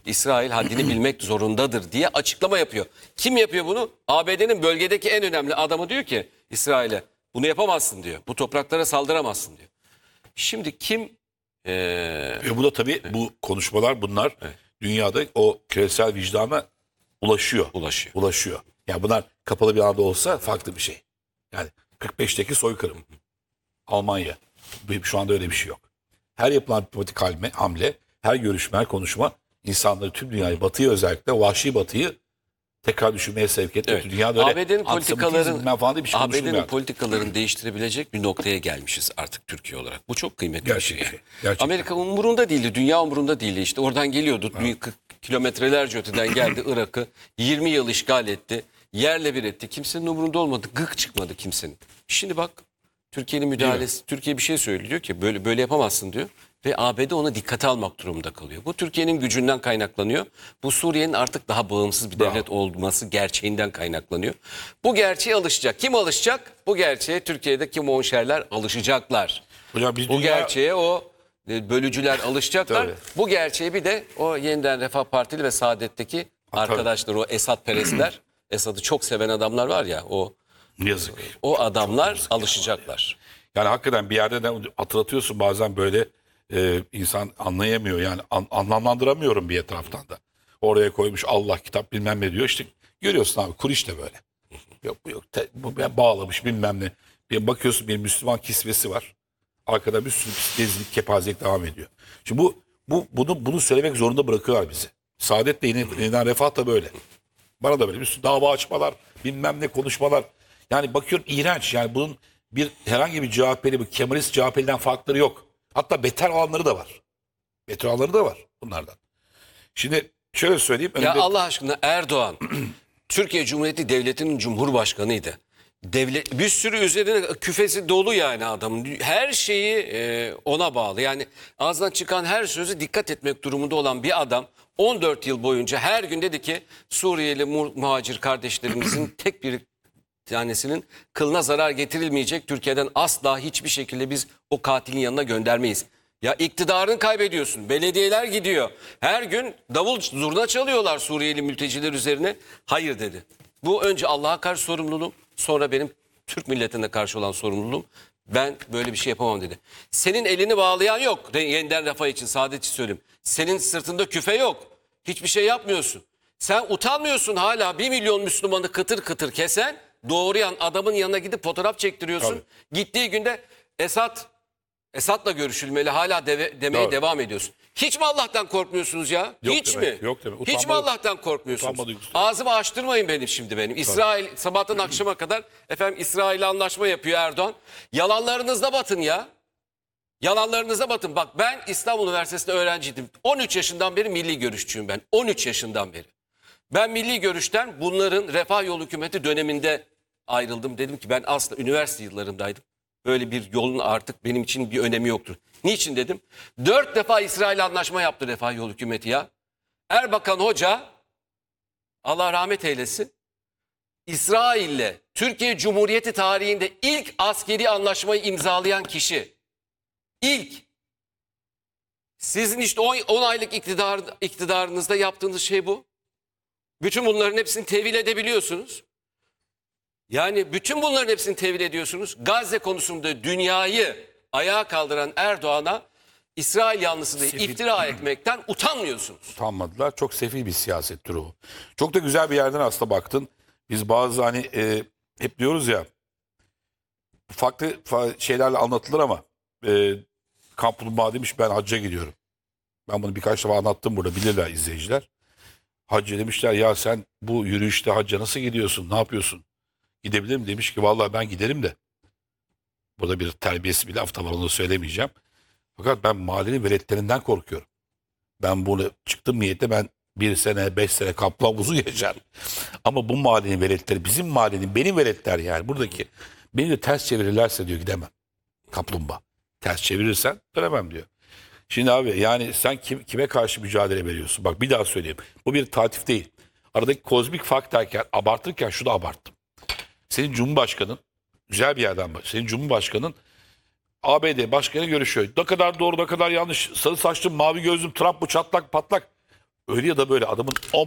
İsrail haddini bilmek zorundadır diye açıklama yapıyor. Kim yapıyor bunu? ABD'nin bölgedeki en önemli adamı diyor ki İsrail'e bunu yapamazsın diyor. Bu topraklara saldıramazsın diyor. Şimdi kim? Ve bu da tabii bu konuşmalar bunlar dünyada o küresel vicdana ulaşıyor. Ulaşıyor. Yani bunlar kapalı bir alanda olsa farklı bir şey. Yani 45'teki soykırım. Almanya. Şu anda öyle bir şey yok. Her yapılan diplomatik hamle, her görüşme, her konuşma insanları, tüm dünyayı, Batı'yı özellikle, vahşi Batı'yı tekrar düşünmeye sevk etti. Evet. Dünyada öyle ABD'nin politikaların politikalarını değiştirebilecek bir noktaya gelmişiz artık Türkiye olarak. Bu çok kıymetli bir şey. Gerçekten. Amerika umurunda değildi, dünya umurunda değildi. İşte oradan geliyordu. Kilometrelerce öteden geldi Irak'ı 20 yıl işgal etti. Yerle bir etti. Kimsenin umurunda olmadı. Gık çıkmadı kimsenin. Şimdi bak Türkiye'nin müdahalesi. Türkiye bir şey söylüyor diyor ki böyle yapamazsın diyor. Ve ABD ona dikkate almak durumunda kalıyor. Bu Türkiye'nin gücünden kaynaklanıyor. Bu Suriye'nin artık daha bağımsız bir devlet olması gerçeğinden kaynaklanıyor. Bu gerçeğe alışacak. Kim alışacak? Bu gerçeğe Türkiye'deki monşerler alışacaklar. Hocam biz Bu gerçeğe o bölücüler alışacaklar. Tabii. Bu gerçeği bir de o yeniden Refah Partili ve Saadet'teki arkadaşlar, o Esad perestler, Esad'ı çok seven adamlar var ya, yazık. o adamlar alışacaklar. Yani hakikaten bir yerde de hatırlatıyorsun bazen böyle insan anlayamıyor. Yani anlamlandıramıyorum bir taraftan da. Oraya koymuş Allah kitap bilmem ne diyor. İşte görüyorsun abi kur işte böyle. Yok bu yok. Bu bağlamış bilmem ne. Bir bakıyorsun bir Müslüman kisvesi var. Arkada bir sürü gezlik, kepazelik devam ediyor. Şimdi bunu söylemek zorunda bırakıyorlar bizi. Saadet de yeniden Refah da böyle. Bana da böyle bir sürü dava açmalar, bilmem ne konuşmalar. Yani bakıyorum iğrenç. Yani bunun herhangi bir CHP'li, bu Kemalist CHP'liden farkları yok. Hatta beter olanları da var. Beter olanları da var bunlardan. Şimdi şöyle söyleyeyim. Ya Allah aşkına Erdoğan Türkiye Cumhuriyeti Devleti'nin Cumhurbaşkanıydı. Bir sürü üzerine küfesi dolu yani adamın. Her şeyi ona bağlı. Yani ağzından çıkan her sözü dikkat etmek durumunda olan bir adam 14 yıl boyunca her gün dedi ki Suriyeli muhacir kardeşlerimizin tek bir tanesinin kılına zarar getirilmeyecek. Türkiye'den asla hiçbir şekilde biz o katilin yanına göndermeyiz. Ya iktidarını kaybediyorsun. Belediyeler gidiyor. Her gün davul zurna çalıyorlar Suriyeli mülteciler üzerine. Hayır dedi. Bu önce Allah'a karşı sorumluluğum, sonra benim Türk milletine karşı olan sorumluluğum. Ben böyle bir şey yapamam dedi. Senin elini bağlayan yok. Yeniden Refah için, Saadet için söyleyeyim. Senin sırtında küfe yok. Hiçbir şey yapmıyorsun. Sen utanmıyorsun hala 1 milyon Müslümanı kıtır kıtır kesen, doğrayan adamın yanına gidip fotoğraf çektiriyorsun. Tabii. Gittiği günde Esad'la görüşülmeli hala demeye Doğru. devam ediyorsun. Hiç mi Allah'tan korkmuyorsunuz ya? Yok Hiç demek, mi? yok demek. Hiç mi Allah'tan korkmuyorsunuz? Utanma duygusu. Ağzımı açtırmayın benim. İsrail sabahtan akşama kadar İsrail'le anlaşma yapıyor Erdoğan. Yalanlarınızda batın ya. Yalanlarınıza batın. Bak ben İstanbul Üniversitesi'nde öğrenciydim. 13 yaşından beri milli görüşçüyüm ben. 13 yaşından beri. Ben milli görüşten bunların Refah Yolu hükümeti döneminde ayrıldım. Dedim ki ben aslında üniversite yıllarındaydım. Böyle bir yolun artık benim için bir önemi yoktur. Niçin dedim? 4 defa İsrail anlaşma yaptı Refah Yolu hükümeti ya. Erbakan Hoca, Allah rahmet eylesin, İsrail'le Türkiye Cumhuriyeti tarihinde ilk askeri anlaşmayı imzalayan kişi. İlk. Sizin işte 10 aylık iktidarınızda yaptığınız şey bu. Bütün bunların hepsini tevil edebiliyorsunuz. Yani bütün bunların hepsini tevil ediyorsunuz. Gazze konusunda dünyayı ayağa kaldıran Erdoğan'a İsrail yanlısı diye iftira etmekten utanmıyorsunuz. Utanmadılar. Çok sefil bir siyasettir o. Çok da güzel bir yerden aslında baktın. Biz bazı hep diyoruz ya farklı şeylerle anlatılır ama Kaplumbağa demiş ben hacca gidiyorum. Ben bunu birkaç defa anlattım burada bilirler izleyiciler. Hacca demişler ya sen bu yürüyüşte hacca nasıl gidiyorsun? Ne yapıyorsun? Gidebilir mi? Demiş ki vallahi ben giderim de. Burada bir terbiyesi bir laf da var onu söylemeyeceğim. Fakat ben mahallenin veletlerinden korkuyorum. Ben bunu çıktım niyette ben 1 sene 5 sene kaplavuzu yaşarım. Ama bu mahallenin veletleri bizim mahallenin benim veletler yani buradaki beni de ters çevirirlerse diyor gidemem. Kaplumbağa. Ters çevirirsen dönemem diyor. Şimdi abi yani sen kime karşı mücadele veriyorsun? Bak bir daha söyleyeyim. Bu bir tatif değil. Aradaki kozmik fark derken abartırken şunu abarttım. Senin Cumhurbaşkanın güzel bir yerden bak. Senin Cumhurbaşkanın ABD başkanı görüşüyor. Ne kadar doğru ne kadar yanlış. Sarı saçlım mavi gözlüm Trump bu çatlak patlak. öyle ya da böyle adamın o